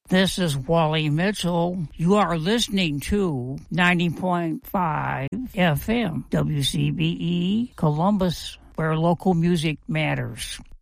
This is Wally Mitchell. You are listening to 90.5 FM, WCBE, Columbus, where local music matters.